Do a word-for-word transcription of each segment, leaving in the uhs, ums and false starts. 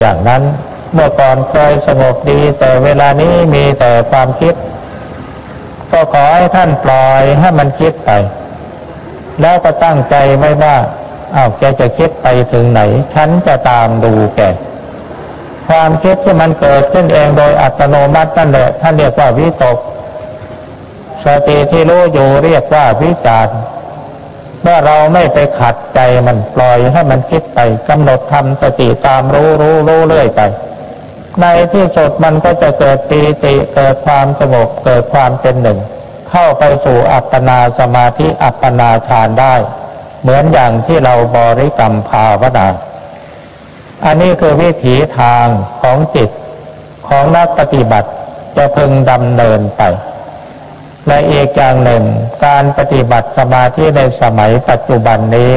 อย่างนั้นเมื่อก่อนเคยสงบดีแต่เวลานี้มีแต่ความคิดก็ขอให้ท่านปล่อยให้มันคิดไปแล้วก็ตั้งใจไว้ว่าอ้าวแกจะคิดไปถึงไหนฉันจะตามดูแกความคิดที่มันเกิดขึ้นเองโดยอัตโนมัตินั่นแหละท่านเรียกว่าวิตกสติที่รู้อยู่เรียกว่าวิจารเมื่อเราไม่ไปขัดใจมันปล่อยให้มันคิดไปกำหนดทำสติตามรู้รู้รู้เรื่อยไปในที่สุดมันก็จะเกิดปีติเกิดความสงบเกิดความเป็นหนึ่งเข้าไปสู่อัปปนาสมาธิอัปปนาฌานได้เหมือนอย่างที่เราบริกรรมภาวนาอันนี้คือวิถีทางของจิตของนักปฏิบัติจะพึงดำเนินไปและอีกอย่างหนึ่งการปฏิบัติสมาธิในสมัยปัจจุบันนี้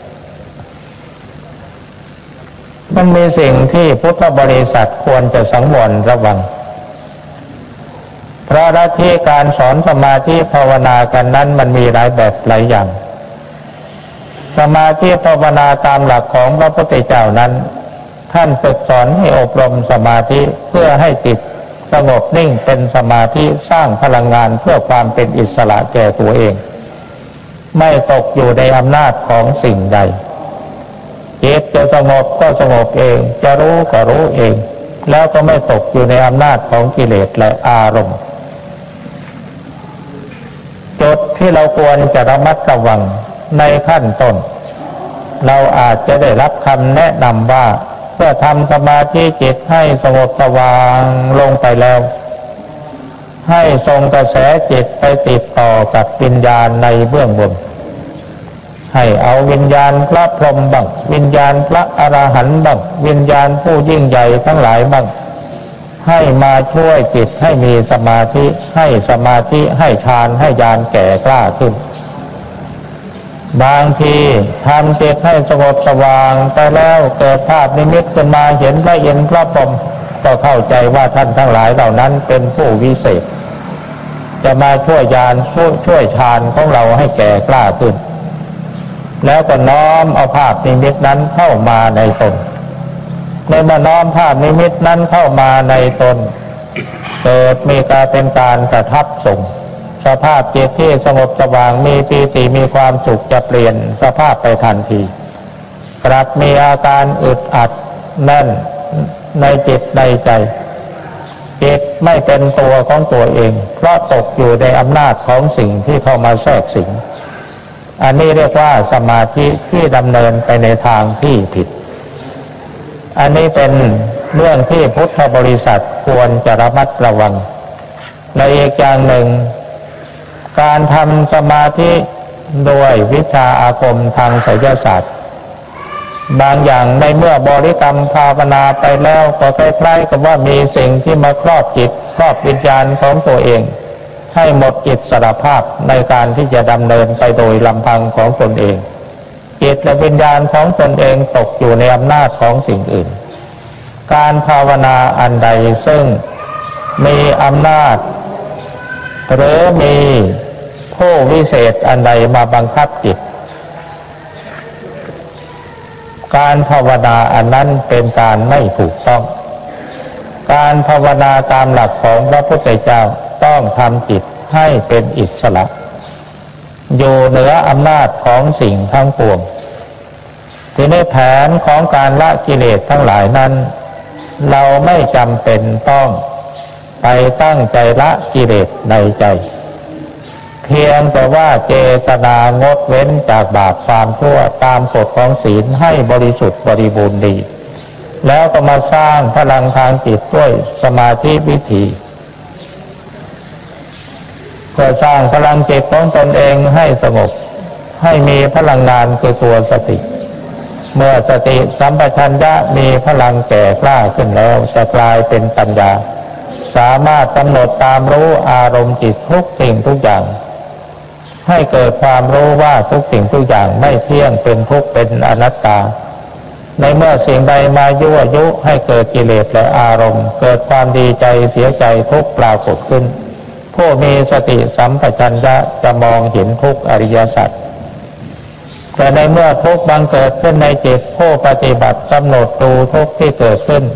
มันมีสิ่งที่พุทธบริษัทควรจะสังวรระวังเพราะลัทธิการสอนสมาธิภาวนากันนั้นมันมีหลายแบบหลายอย่างสมาธิภาวนาตามหลักของพระพุทธเจ้านั้นท่านฝึกสอนให้อบรมสมาธิเพื่อให้จิตสงบนิ่งเป็นสมาธิสร้างพลังงานเพื่อความเป็นอิสระแก่ตัวเองไม่ตกอยู่ในอำนาจของสิ่งใดจิตจะสงบก็สงบเองจะรู้ก็รู้เองแล้วก็ไม่ตกอยู่ในอำนาจของกิเลสและอารมณ์จุดที่เราควรจะระมัดระวังในขั้นต้นเราอาจจะได้รับคำแนะนำว่าเพื่อทำสมาธิจิตให้สงบสว่างลงไปแล้วให้ทรงกระแสจิตไปติดต่อกับวิญญาณในเบื้องบนให้เอาวิญญาณพระพรหมบ้างวิญญาณพระอรหันต์บ้างวิญญาณผู้ยิ่งใหญ่ทั้งหลายบ้างให้มาช่วยจิตให้มีสมาธิให้สมาธิให้ฌานให้ญาณแก่กล้าขึ้นบางทีทำจิตให้สงบสว่างไปแล้วเกิดภาพนิมิตขึ้นมาเห็นพระอินทร์พระพรหมก็เข้าใจว่าท่านทั้งหลายเหล่านั้นเป็นผู้วิเศษจะมาช่วยญาณช่วยช่วยฌานของเราให้แก่กล้าขึ้นแล้วก็น้อมเอาภาพนิมิตนั้นเข้ามาในตนในเมื่อน้อมภาพนิมิตนั้นเข้ามาในตนเกิดมีการเป็นการประทับทรงสภาพจิตที่สงบสว่างมีปีติมีความสุขจะเปลี่ยนสภาพไปทันทีกลับมีอาการอึดอัดแน่นในจิตในใจจิตไม่เป็นตัวของตัวเองเพราะตกอยู่ในอำนาจของสิ่งที่เข้ามาแทรกสิงอันนี้เรียกว่าสมาธิที่ดำเนินไปในทางที่ผิดอันนี้เป็นเรื่องที่พุทธบริษัทควรจะระมัดระวังและอีกอย่างหนึ่งการทำสมาธิด้วยวิชาอาคมทางไสยศาสตร์บางอย่างในเมื่อบริกรรมภาวนาไปแล้วก็คล้ายๆกับว่ามีสิ่งที่มาครอบจิตครอบวิญญาณของตัวเองให้หมดอิสรภาพในการที่จะดำเนินไปโดยลำพังของตนเองจิตและวิญญาณของตนเองตกอยู่ในอำนาจของสิ่งอื่นการภาวนาอันใดซึ่งมีอำนาจหรือมีผู้วิเศษอันใดมาบังคับจิตการภาวนาอันนั้นเป็นการไม่ถูกต้องการภาวนาตามหลักของพระพุทธเจ้าต้องทำจิตให้เป็นอิสระอยู่เหนืออำนาจของสิ่งทั้งปวงทีนี้แผนของการละกิเลสทั้งหลายนั้นเราไม่จำเป็นต้องไปตั้งใจละกิเลสในใจเพียงแต่ว่าเจตนางดเว้นจากบาปความชั่วตามกฎของศีลให้บริสุทธิ์บริบูรณ์ดีแล้วก็มาสร้างพลังทางจิตด้วยสมาธิวิธีเพื่อสร้างพลังจิตของตนเองให้สงบให้มีพลังงานคือตัวสติเมื่อสติสัมปชัญญะมีพลังแก่กล้าขึ้นแล้วจะกลายเป็นปัญญาสามารถกำหนดตามรู้อารมณ์จิตทุกสิ่งทุกอย่างให้เกิดความรู้ว่าทุกสิ่งทุกอย่างไม่เที่ยงเป็นทุกข์เป็นอนัตตาในเมื่อสิ่งใดมายั่วยุให้เกิดกิเลสและอารมณ์เกิดความดีใจเสียใจทุกข์ปรากฏขึ้นผู้มีสติสัมปชัญญะจะมองเห็นทุกอริยสัจแต่ในเมื่อทุกข์บังเกิดขึ้นในจิตผู้ปฏิบัติกำหนดดูทุกข์ที่เกิดขึ้น